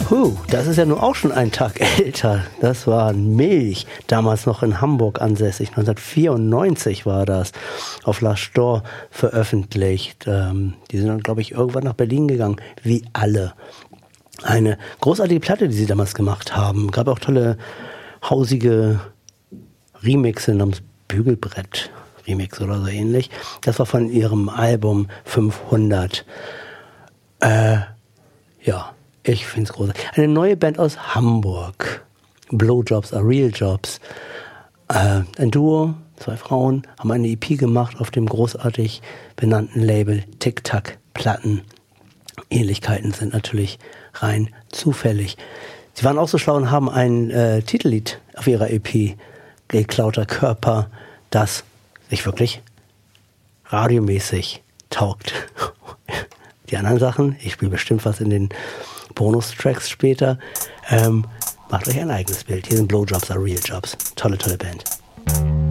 Das ist ja nun auch schon einen Tag älter. Das war Milch, damals noch in Hamburg ansässig. 1994 war das, auf La Store veröffentlicht. Die sind dann, glaube ich, irgendwann nach Berlin gegangen, wie alle. Eine großartige Platte, die sie damals gemacht haben. Gab auch tolle, hausige Remixe namens Bügelbrett Remix oder so ähnlich. Das war von ihrem Album 500. Ja, ich finde es großartig. Eine neue Band aus Hamburg. Blowjobs are Real Jobs. Ein Duo, 2 Frauen, haben eine EP gemacht auf dem großartig benannten Label Tic Tac Platten. Ähnlichkeiten sind natürlich rein zufällig. Sie waren auch so schlau und haben ein Titellied auf ihrer EP, Geklauter Körper, das sich wirklich radiomäßig taugt. Die anderen Sachen, ich spiele bestimmt was in den Bonustracks später, macht euch ein eigenes Bild. Hier sind Blowjobs are Real Jobs. Tolle, tolle Band.